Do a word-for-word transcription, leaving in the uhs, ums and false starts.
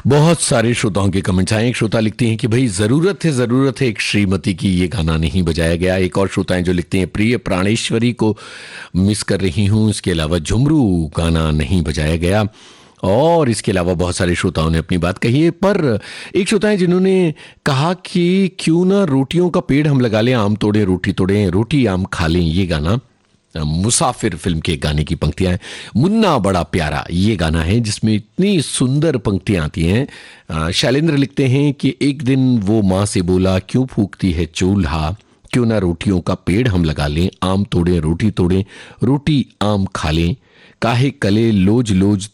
बहुत सारे श्रोताओं के कमेंट्स आए। एक श्रोता लिखते हैं कि भाई जरूरत है जरूरत है एक श्रीमती की, ये गाना नहीं बजाया गया। एक और श्रोता है जो लिखते हैं प्रिय प्राणेश्वरी को मिस कर रही हूँ। इसके अलावा झुमरू गाना नहीं बजाया गया। और इसके अलावा बहुत सारे श्रोताओं ने अपनी बात कही है। पर एक श्रोता है जिन्होंने कहा कि क्यों ना रोटियों का पेड़ हम लगा लें, आम तोड़े रोटी तोड़े, रोटी आम खा लें। ये गाना मुसाफिर फिल्म के गाने की पंक्तियां हैं। मुन्ना बड़ा प्यारा ये गाना है जिसमें इतनी सुंदर पंक्तियां आती हैं। शैलेंद्र लिखते हैं कि एक दिन वो माँ से बोला क्यों फूकती है चूल्हा, क्यों ना रोटियों का पेड़ हम लगा लें, आम तोड़े रोटी तोड़े, रोटी आम खा लें, काहे कले लोज लोज